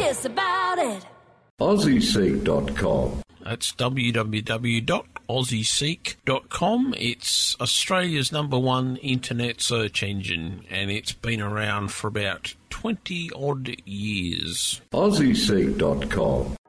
curious about it. AussieSeek.com. That's www.aussieseek.com. It's Australia's #1 internet search engine, and it's been around for about 20-odd years. AussieSeek.com.